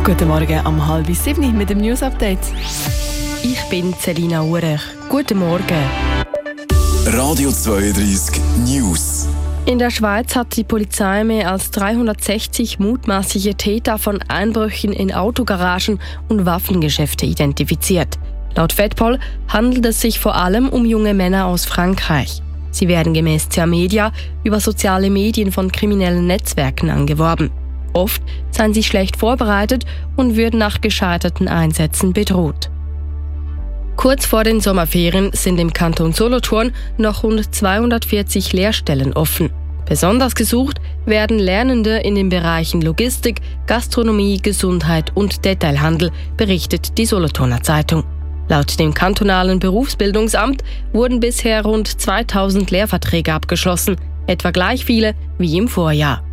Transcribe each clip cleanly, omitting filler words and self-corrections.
Guten Morgen am 6:30 mit dem News-Update. Ich bin Selina Urech. Guten Morgen. Radio 32 News. In der Schweiz hat die Polizei mehr als 360 mutmaßliche Täter von Einbrüchen in Autogaragen und Waffengeschäfte identifiziert. Laut FEDPOL handelt es sich vor allem um junge Männer aus Frankreich. Sie werden gemäß Tamedia über soziale Medien von kriminellen Netzwerken angeworben. Oft seien sie schlecht vorbereitet und würden nach gescheiterten Einsätzen bedroht. Kurz vor den Sommerferien sind im Kanton Solothurn noch rund 240 Lehrstellen offen. Besonders gesucht werden Lernende in den Bereichen Logistik, Gastronomie, Gesundheit und Detailhandel, berichtet die Solothurner Zeitung. Laut dem kantonalen Berufsbildungsamt wurden bisher rund 2000 Lehrverträge abgeschlossen, etwa gleich viele wie im Vorjahr.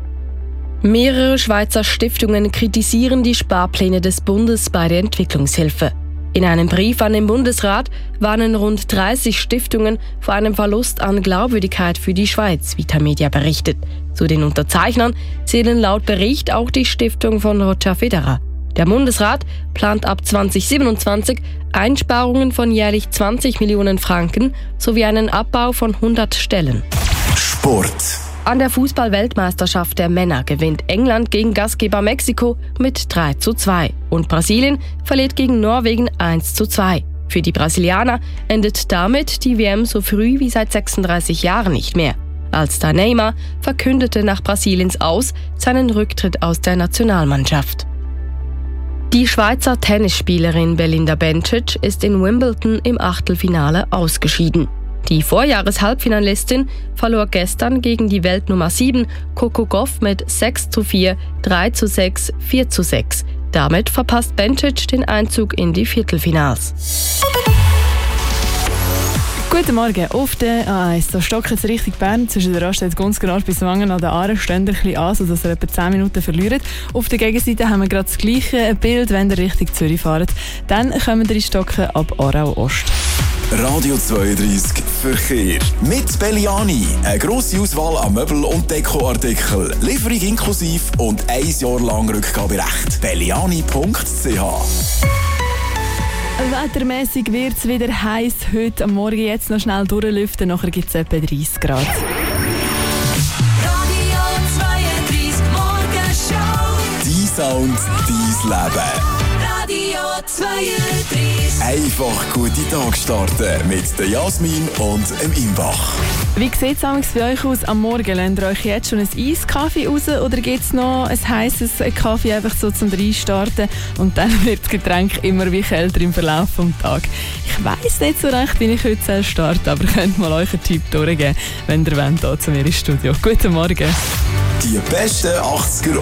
Mehrere Schweizer Stiftungen kritisieren die Sparpläne des Bundes bei der Entwicklungshilfe. In einem Brief an den Bundesrat warnen rund 30 Stiftungen vor einem Verlust an Glaubwürdigkeit für die Schweiz, wie Tamedia berichtet. Zu den Unterzeichnern zählen laut Bericht auch die Stiftung von Roger Federer. Der Bundesrat plant ab 2027 Einsparungen von jährlich 20 Millionen Franken sowie einen Abbau von 100 Stellen. Sport. An der Fußball-Weltmeisterschaft der Männer gewinnt England gegen Gastgeber Mexiko mit 3:2 und Brasilien verliert gegen Norwegen 1:2. Für die Brasilianer endet damit die WM so früh wie seit 36 Jahren nicht mehr. Als Star Neymar verkündete nach Brasiliens Aus seinen Rücktritt aus der Nationalmannschaft. Die Schweizer Tennisspielerin Belinda Bencic ist in Wimbledon im Achtelfinale ausgeschieden. Die Vorjahres-Halbfinalistin verlor gestern gegen die Weltnummer 7 Coco Gauff mit 6:4, 3:6, 4:6. Damit verpasst Bencic den Einzug in die Viertelfinals. Guten Morgen. Auf der A1, da stockt jetzt Richtung Bern zwischen der Raststätte Gunzgarage bis Wangen an der Aare. Steht ein bisschen an, sodass ihr etwa 10 Minuten verliert. Auf der Gegenseite haben wir gerade das gleiche Bild, wenn ihr Richtung Zürich fahrt. Dann kommen wir in Stocken ab Aarau Ost. Radio 32 Verkehr. Mit Belliani. Eine grosse Auswahl an Möbel- und Dekoartikeln. Lieferung inklusiv und 1 Jahr lang Rückgaberecht. Belliani.ch. Wettermäßig wird es wieder heiß heute am Morgen. Jetzt noch schnell durchlüften, nachher gibt es etwa 30 Grad. Radio 32 Morgenshow. Dein Sound, dein Leben. Radio 32. Einfach gute Tag starten mit der Jasmin und dem Imbach. Wie sieht es bei euch aus am Morgen? Lasst ihr euch jetzt schon ein Eiskaffee raus oder gibt es noch ein heisses Kaffee einfach so zum Reinstarten und dann wird das Getränk immer wie kälter im Verlauf des Tages? Ich weiss nicht so recht, wie ich heute starte, aber könnt mal euch einen Tipp durchgeben, wenn ihr wollt, hier zu mir ins Studio. Guten Morgen. Die besten 80er